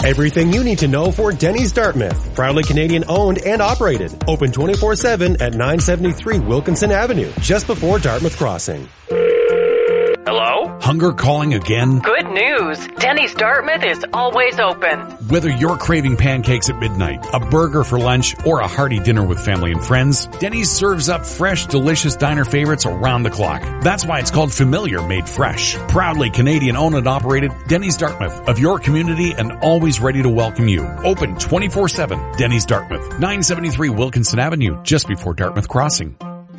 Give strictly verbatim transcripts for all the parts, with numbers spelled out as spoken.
Everything you need to know for Denny's Dartmouth. Proudly Canadian owned and operated. Open twenty-four seven at nine seventy-three Wilkinson Avenue, just before Dartmouth Crossing. Hello? Hunger calling again? Good news. Denny's Dartmouth is always open. Whether you're craving pancakes at midnight, a burger for lunch, or a hearty dinner with family and friends, Denny's serves up fresh, delicious diner favorites around the clock. That's why it's called Familiar Made Fresh. Proudly Canadian owned and operated, Denny's Dartmouth, of your community and always ready to welcome you. Open twenty-four seven. Denny's Dartmouth, nine seventy-three Wilkinson Avenue, just before Dartmouth Crossing.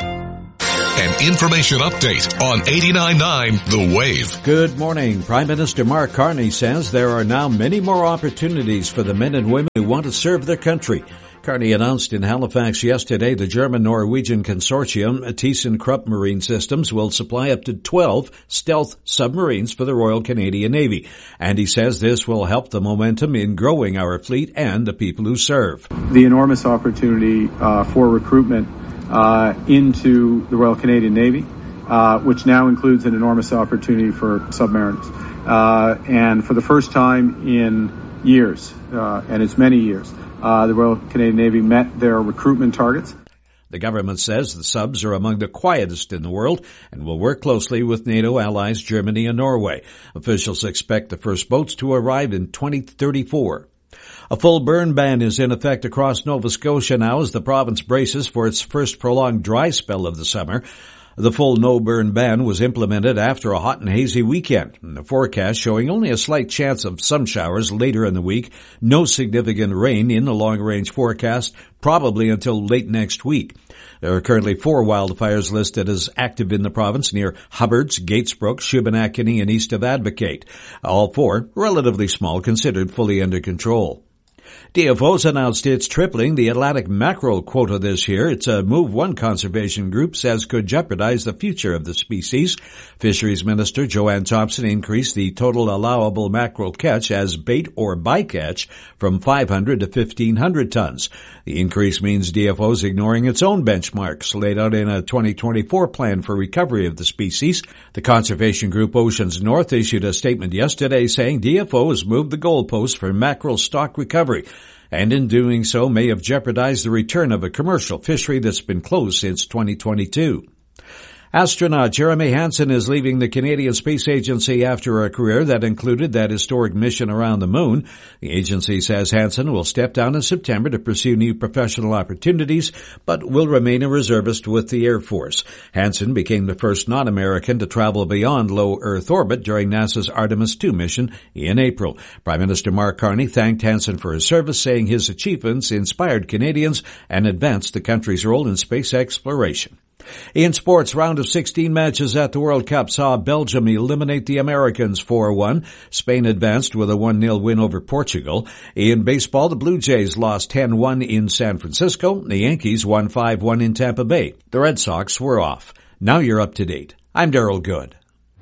An information update on eighty-nine point nine The Wave. Good morning. Prime Minister Mark Carney says there are now many more opportunities for the men and women who want to serve their country. Carney announced in Halifax yesterday the German-Norwegian consortium ThyssenKrupp Marine Systems will supply up to twelve stealth submarines for the Royal Canadian Navy. And he says this will help the momentum in growing our fleet and the people who serve. The enormous opportunity uh, for recruitment Uh, into the Royal Canadian Navy, uh, which now includes an enormous opportunity for submariners. Uh, and for the first time in years, uh, and it's many years, uh, the Royal Canadian Navy met their recruitment targets. The government says the subs are among the quietest in the world and will work closely with NATO allies Germany and Norway. Officials expect the first boats to arrive in twenty thirty-four. A full burn ban is in effect across Nova Scotia now as the province braces for its first prolonged dry spell of the summer. The full no-burn ban was implemented after a hot and hazy weekend. The forecast showing only a slight chance of some showers later in the week. No significant rain in the long-range forecast, probably until late next week. There are currently four wildfires listed as active in the province near Hubbards, Gatesbrook, Shubenacadie, and east of Advocate. All four relatively small, considered fully under control. D F O's announced it's tripling the Atlantic mackerel quota this year. It's a move one conservation group says could jeopardize the future of the species. Fisheries Minister Joanne Thompson increased the total allowable mackerel catch as bait or bycatch from five hundred to fifteen hundred tons. The increase means D F O's ignoring its own benchmarks laid out in a twenty twenty-four plan for recovery of the species. The conservation group Oceans North issued a statement yesterday saying D F O has moved the goalpost for mackerel stock recovery, and in doing so may have jeopardized the return of a commercial fishery that's been closed since twenty twenty-two. Astronaut Jeremy Hansen is leaving the Canadian Space Agency after a career that included that historic mission around the moon. The agency says Hansen will step down in September to pursue new professional opportunities, but will remain a reservist with the Air Force. Hansen became the first non-American to travel beyond low Earth orbit during NASA's Artemis two mission in April. Prime Minister Mark Carney thanked Hansen for his service, saying his achievements inspired Canadians and advanced the country's role in space exploration. In sports, round of sixteen matches at the World Cup saw Belgium eliminate the Americans four one. Spain advanced with a one nil win over Portugal. In baseball, the Blue Jays lost ten one in San Francisco. The Yankees won five one in Tampa Bay. The Red Sox were off. Now you're up to date. I'm Darryl Good.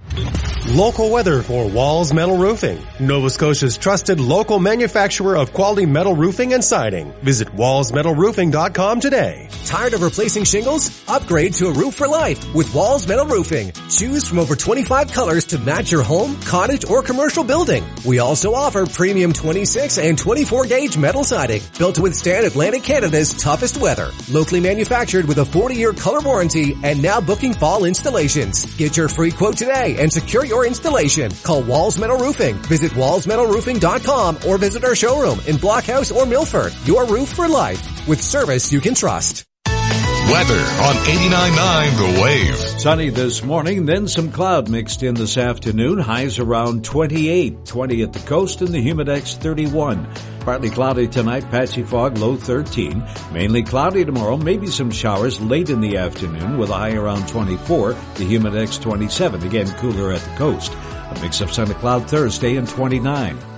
Local weather for Walls Metal Roofing, Nova Scotia's trusted local manufacturer of quality metal roofing and siding. Visit walls metal roofing dot com today. Tired of replacing shingles? Upgrade to a roof for life with Walls Metal Roofing. Choose from over twenty-five colors to match your home, cottage, or commercial building. We also offer premium twenty-six and twenty-four gauge metal siding built to withstand Atlantic Canada's toughest weather. Locally manufactured with a forty year color warranty and now booking fall installations. Get your free quote today and secure your installation. Call Walls Metal Roofing. Visit walls metal roofing dot com or visit our showroom in Blockhouse or Milford. Your roof for life with service you can trust. Weather on eighty-nine point nine The Wave. Sunny this morning, then some cloud mixed in this afternoon. Highs around twenty-eight, twenty at the coast and the Humidex thirty-one. Partly cloudy tonight, patchy fog, low thirteen. Mainly cloudy tomorrow, maybe some showers late in the afternoon with a high around twenty-four, the Humidex twenty-seven. Again, cooler at the coast. A mix of sun and cloud Thursday and twenty-nine.